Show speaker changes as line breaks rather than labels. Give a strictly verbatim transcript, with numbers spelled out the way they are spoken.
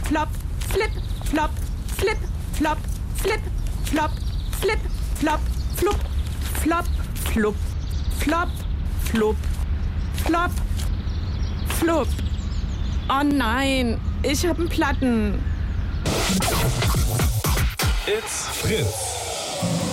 flop, flip, flop, flip, flop, flip, flop, flip, flop, flup, flop, flup, flop, flup, flop, flup. Oh nein, ich hab einen Platten.
It's Fritz.